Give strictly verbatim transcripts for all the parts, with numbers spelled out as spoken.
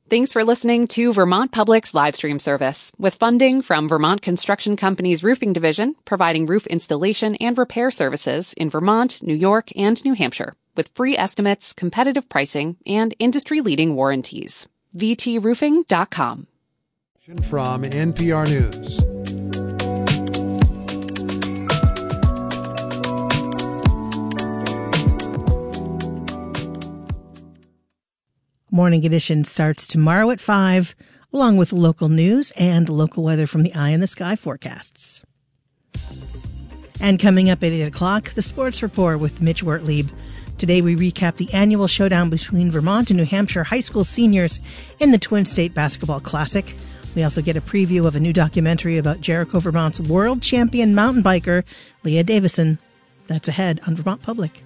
Thanks for listening to Vermont Public's live stream service with funding from Vermont Construction Company's Roofing Division, providing roof installation and repair services in Vermont, New York, and New Hampshire with free estimates, competitive pricing, and industry-leading warranties. v t roofing dot com. From N P R News. Morning Edition starts tomorrow at five, along with local news and local weather from the Eye in the Sky forecasts. And coming up at eight o'clock, the Sports Report with Mitch Wertlieb. Today we recap the annual showdown between Vermont and New Hampshire high school seniors in the Twin State Basketball Classic. We also get a preview of a new documentary about Jericho, Vermont's world champion mountain biker, Leah Davison. That's ahead on Vermont Public.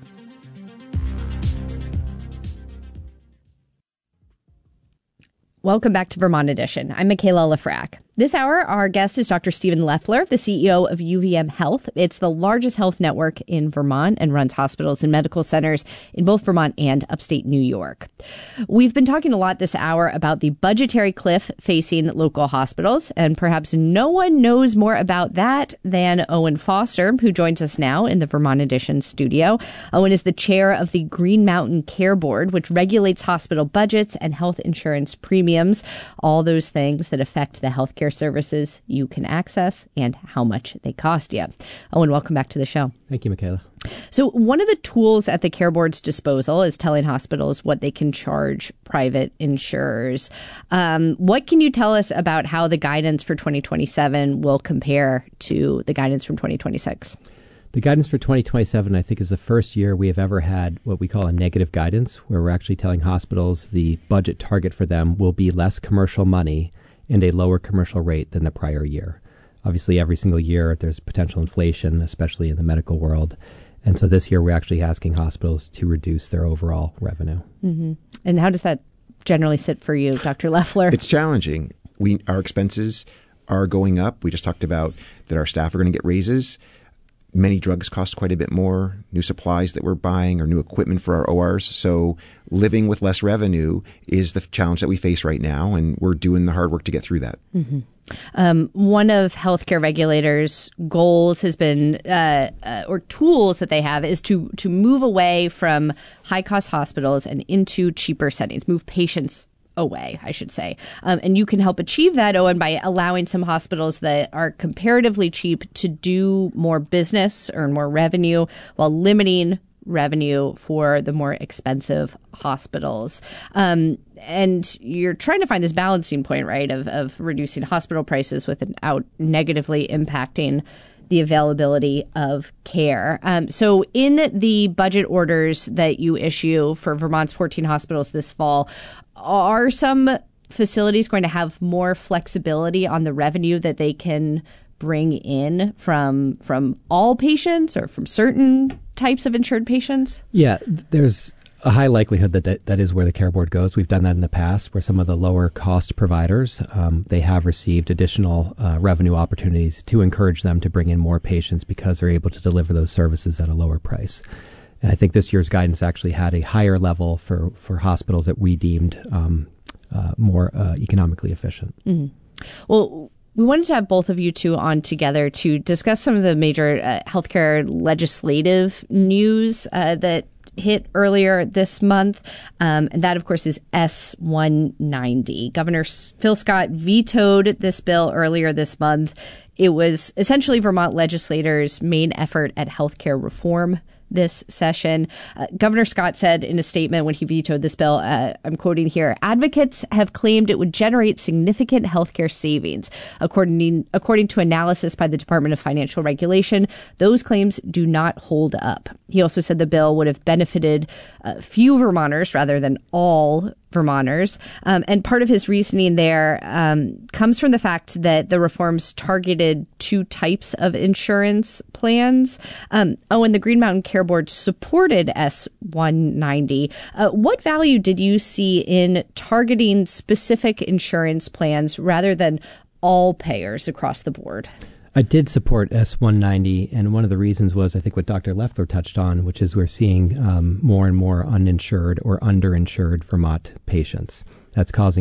Welcome back to Vermont Edition. I'm Michaela Lafrac. This hour, our guest is Doctor Stephen Loeffler, the C E O of U V M Health. It's the largest health network in Vermont and runs hospitals and medical centers in both Vermont and upstate New York. We've been talking a lot this hour about the budgetary cliff facing local hospitals, and perhaps no one knows more about that than Owen Foster, who joins us now in the Vermont Edition studio. Owen is the chair of the Green Mountain Care Board, which regulates hospital budgets and health insurance premiums, all those things that affect the healthcare services you can access and how much they cost you. Owen, welcome back to the show. Thank you, Michaela. So one of the tools at the Care Board's disposal is telling hospitals what they can charge private insurers. Um, what can you tell us about how the guidance for twenty twenty-seven will compare to the guidance from twenty twenty-six? The guidance for twenty twenty-seven, I think, is the first year we have ever had what we call a negative guidance, where we're actually telling hospitals the budget target for them will be less commercial money and a lower commercial rate than the prior year. Obviously, every single year there's potential inflation, especially in the medical world. And so this year we're actually asking hospitals to reduce their overall revenue. Mm-hmm. And how does that generally sit for you, Doctor Loeffler? It's challenging. We Our expenses are going up. We just talked about that our staff are going to get raises. Many drugs cost quite a bit more, new supplies that we're buying or new equipment for our O Rs. So living with less revenue is the challenge that we face right now, and we're doing the hard work to get through that. Mm-hmm. Um, one of healthcare regulators' goals has been, uh, uh, or tools that they have, is to to move away from high-cost hospitals and into cheaper settings, move patients away, I should say. Um, and you can help achieve that, Owen, by allowing some hospitals that are comparatively cheap to do more business, earn more revenue, while limiting revenue for the more expensive hospitals. Um, and you're trying to find this balancing point, right, of, of reducing hospital prices without negatively impacting the availability of care. Um, so in the budget orders that you issue for Vermont's fourteen hospitals this fall, are some facilities going to have more flexibility on the revenue that they can bring in from from all patients or from certain types of insured patients? Yeah, there's a high likelihood that, that that is where the Care Board goes. We've done that in the past, where some of the lower cost providers, um, they have received additional uh, revenue opportunities to encourage them to bring in more patients because they're able to deliver those services at a lower price. And I think this year's guidance actually had a higher level for, for hospitals that we deemed um, uh, more uh, economically efficient. Mm-hmm. Well, we wanted to have both of you two on together to discuss some of the major uh, healthcare legislative news uh, that hit earlier this month. Um, and that, of course, is S one ninety. Governor Phil Scott vetoed this bill earlier this month. It was essentially Vermont legislators' main effort at healthcare reform this session. Uh, Governor Scott said in a statement when he vetoed this bill, uh, I'm quoting here, advocates have claimed it would generate significant healthcare savings. According, according to analysis by the Department of Financial Regulation, those claims do not hold up. He also said the bill would have benefited uh, few Vermonters rather than all Vermonters. Um, and part of his reasoning there um, comes from the fact that the reforms targeted two types of insurance plans. Um, oh, and the Green Mountain Care Board supported S one ninety. Uh, what value did you see in targeting specific insurance plans rather than all payers across the board? I did support S one ninety, and one of the reasons was, I think, what Doctor Loeffler touched on, which is we're seeing um, more and more uninsured or underinsured Vermont patients. That's causing